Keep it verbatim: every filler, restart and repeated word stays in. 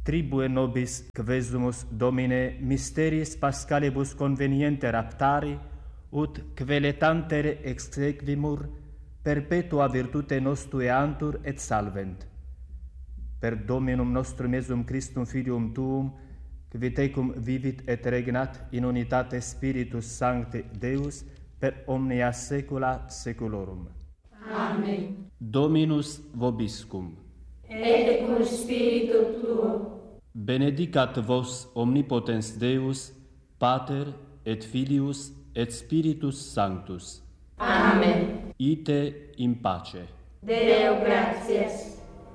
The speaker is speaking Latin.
Tribue nobis quesumus Domine mysteris Pascalibus conveniente raptari, ut queletantere exequimur, perpetua virtute nostue antur et salvent. Per Dominum nostrum Iesum Christum Filium Tuum, qui tecum vivit et regnat in unitate Spiritus Sancti Deus, per omnia saecula saeculorum. Amen. Dominus vobiscum. Et cum spiritu tuo. Benedicat vos omnipotens Deus, Pater et Filius et Spiritus Sanctus. Amen. Ite in pace. Deo gratias.